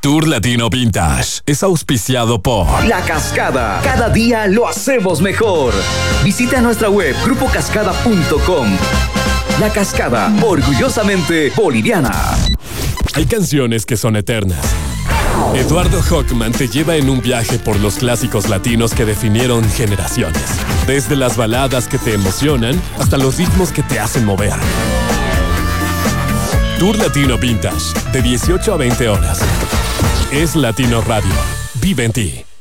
Tour Latino Vintage es auspiciado por La Cascada. Cada día lo hacemos mejor. Visita nuestra web grupocascada.com. La Cascada, orgullosamente boliviana. Hay canciones que son eternas. Eduardo Hockman te lleva en un viaje por los clásicos latinos que definieron generaciones. Desde las baladas que te emocionan hasta los ritmos que te hacen mover. Tour Latino Vintage, de 18 a 20 horas. Es Latino Radio. Vive en ti.